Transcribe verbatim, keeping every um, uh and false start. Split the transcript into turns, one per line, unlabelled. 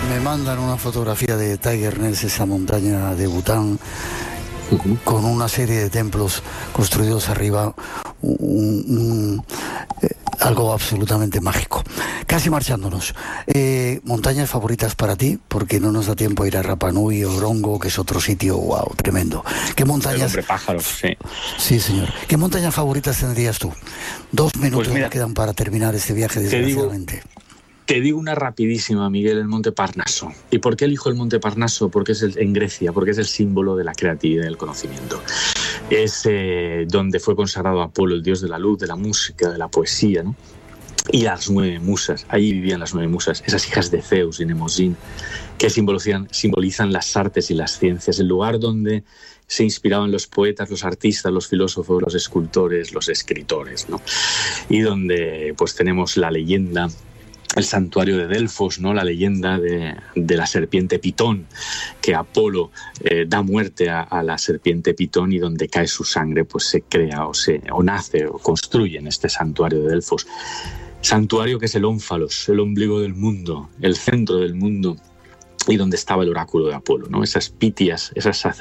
me mandan una fotografía de Tiger Nest, esa montaña de Bután, uh-huh. con una serie de templos construidos arriba, un, un, eh, algo absolutamente mágico. Casi marchándonos. Eh, montañas favoritas para ti, porque no nos da tiempo a ir a Rapa Nui o Orongo, que es otro sitio, wow, tremendo. ¿Qué montañas?
El hombre pájaro, sí.
Sí, señor. ¿Qué montañas favoritas tendrías tú? Dos minutos pues mira, me quedan para terminar este viaje, desgraciadamente.
Te digo, te digo una rapidísima, Miguel, el Monte Parnaso. ¿Y por qué elijo el Monte Parnaso? Porque es el, en Grecia, porque es el símbolo de la creatividad y del conocimiento. Es eh, donde fue consagrado Apolo, el dios de la luz, de la música, de la poesía, ¿no? Y las nueve musas, allí vivían las nueve musas, esas hijas de Zeus y Nemosín, que simbolizan, simbolizan las artes y las ciencias, el lugar donde se inspiraban los poetas, los artistas, los filósofos, los escultores, los escritores, ¿no? Y donde pues tenemos la leyenda, el santuario de Delfos, ¿no? La leyenda de, de la serpiente Pitón, que Apolo eh, da muerte a, a la serpiente Pitón y donde cae su sangre, pues se crea o, se, o nace o construye en este santuario de Delfos. Santuario que es el ónfalos, el ombligo del mundo, el centro del mundo, y donde estaba el oráculo de Apolo, ¿no? Esas pitias, esas